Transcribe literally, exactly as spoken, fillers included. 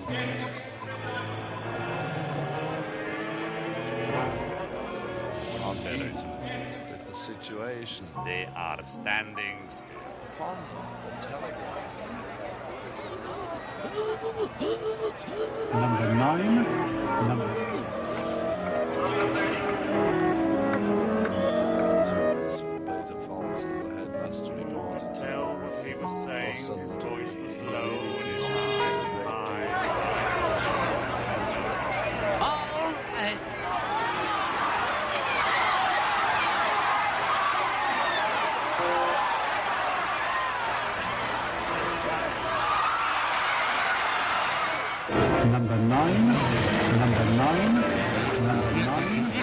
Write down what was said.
With the situation. They are standing still. Upon the telegraph. Number nine. Number. Forbade the false as the headmaster reported. Tell what he was saying. His voice was low and his heart was high. All right. Number nine, number nine, number nine.